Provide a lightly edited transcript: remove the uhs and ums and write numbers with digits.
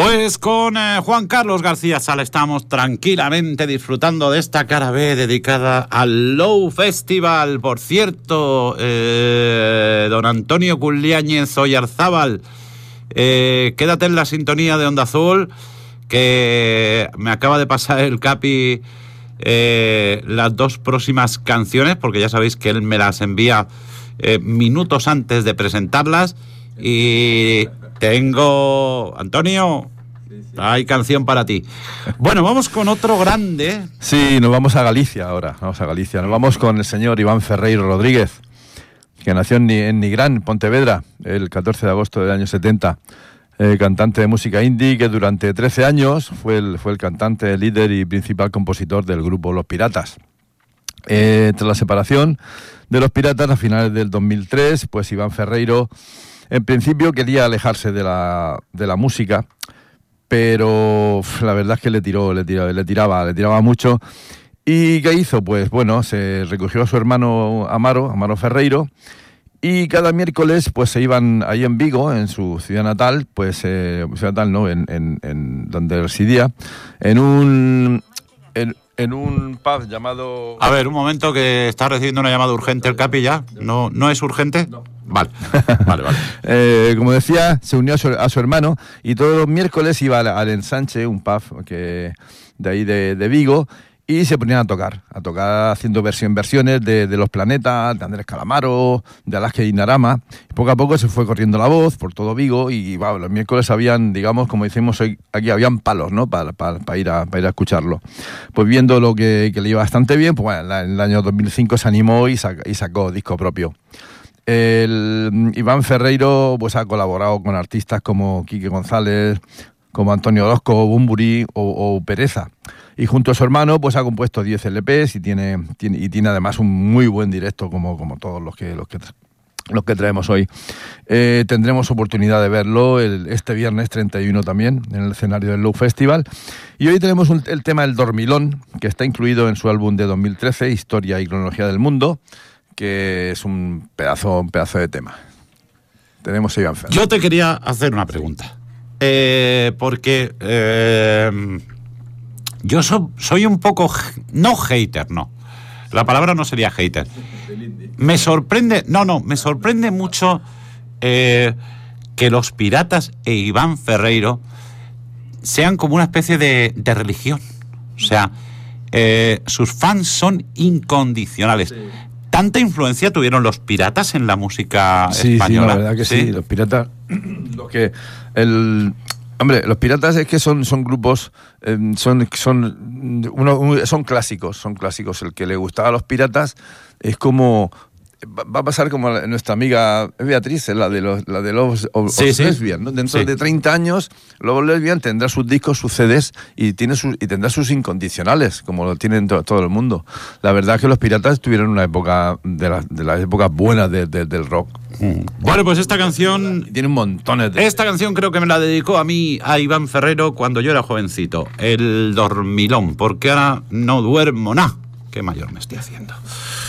Pues con Juan Carlos García Sala estamos tranquilamente disfrutando de esta cara B dedicada al Low Festival. Por cierto, don Antonio Culiáñez Oyarzábal, quédate en la sintonía de Onda Azul, que me acaba de pasar el Capi las dos próximas canciones, porque ya sabéis que él me las envía minutos antes de presentarlas. Y tengo... Antonio, hay canción para ti. Bueno, vamos con otro grande. Sí, nos vamos a Galicia ahora. Nos vamos con el señor Iván Ferreiro Rodríguez, que nació en Nigrán, Pontevedra, el 14 de agosto del año 70. Cantante de música indie que durante 13 años fue el cantante, líder y principal compositor del grupo Los Piratas. Tras la separación de Los Piratas a finales del 2003, pues Iván Ferreiro en principio quería alejarse de la música, pero la verdad es que le tiraba mucho. ¿Y qué hizo? Pues bueno, se recogió a su hermano Amaro Ferreiro, y cada miércoles pues se iban ahí en Vigo, en su ciudad natal, pues en donde residía, en un pub llamado... A ver, un momento, que está recibiendo una llamada urgente el Capi ya. ¿No es urgente? No. Vale. Como decía, se unió a su hermano y todos los miércoles iba al Ensanche, un pub de ahí de Vigo, y se ponían a tocar haciendo versiones de Los Planetas, de Andrés Calamaro, de Alaska y Narama. Y poco a poco se fue corriendo la voz por todo Vigo y los miércoles habían, digamos, como decimos hoy, aquí habían palos, ¿no? Para ir a escucharlo. Pues viendo lo que le iba bastante bien, pues bueno, en el año 2005 se animó y sacó disco propio. El Iván Ferreiro pues ha colaborado con artistas como Quique González, como Antonio Orozco, Bumburi o Pereza. Y junto a su hermano pues ha compuesto 10 LPs y tiene además un muy buen directo como todos los que traemos hoy. Tendremos oportunidad de verlo este viernes 31 también en el escenario del Low Festival. Y hoy tenemos el tema El Dormilón, que está incluido en su álbum de 2013, Historia y Cronología del Mundo, que es un pedazo de tema. Tenemos a Iván Ferreiro. Yo te quería hacer una pregunta. Porque yo soy un poco... No hater, no. La palabra no sería hater. Me sorprende mucho que Los Piratas e Iván Ferreiro sean como una especie de religión. O sea, sus fans son incondicionales. Sí. ¿Tanta influencia tuvieron Los Piratas en la música española? Sí, la verdad que sí. Los Piratas... Los Piratas es que son grupos, son clásicos. El que le gustaba a Los Piratas es como... Va a pasar como nuestra amiga Beatriz, la de Love Lesbian, ¿no? Dentro de 30 años, Love Lesbian tendrá sus discos, sus CDs y tendrá sus incondicionales, como lo tienen todo el mundo. La verdad es que Los Piratas tuvieron una época de las épocas buenas del rock. Bueno, pues esta canción... Tiene un montón de... Esta canción creo que me la dedicó a Iván Ferreiro, cuando yo era jovencito. El Dormilón, porque ahora no duermo nada. Qué mayor me estoy haciendo.